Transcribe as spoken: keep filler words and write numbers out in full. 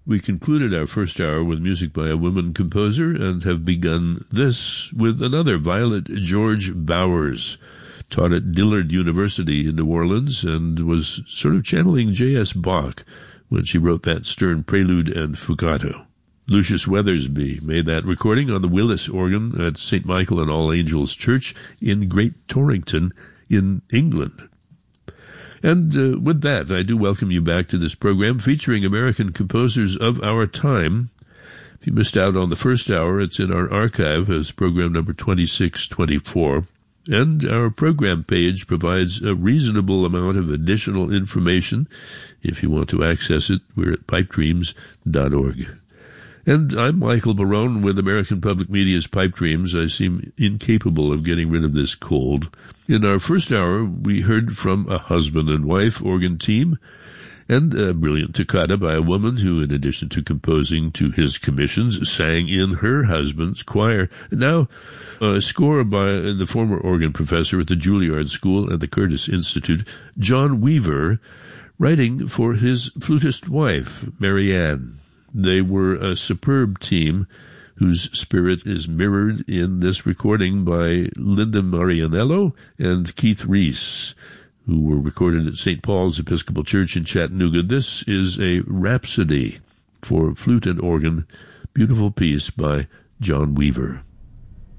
We concluded our first hour with music by a woman composer and have begun this with another, Violet George Bowers. Taught at Dillard University in New Orleans and was sort of channeling J S. Bach when she wrote that Stern Prelude and Fugato. Lucius Weathersby made that recording on the Willis organ at Saint Michael and All Angels Church in Great Torrington in England. And uh, with that, I do welcome you back to this program featuring American composers of our time. If you missed out on the first hour, it's in our archive as program number twenty-six twenty-four. And our program page provides a reasonable amount of additional information. If you want to access it, we're at pipe dreams dot org. And I'm Michael Barone with American Public Media's Pipe Dreams. I seem incapable of getting rid of this cold. In our first hour, we heard from a husband and wife organ team and a brilliant toccata by a woman who, in addition to composing to his commissions, sang in her husband's choir. Now, a score by the former organ professor at the Juilliard School and the Curtis Institute, John Weaver, writing for his flutist wife, Marianne. They were a superb team whose spirit is mirrored in this recording by Linda Marianello and Keith Reese, who were recorded at Saint Paul's Episcopal Church in Chattanooga. This is a rhapsody for flute and organ, beautiful piece by John Weaver.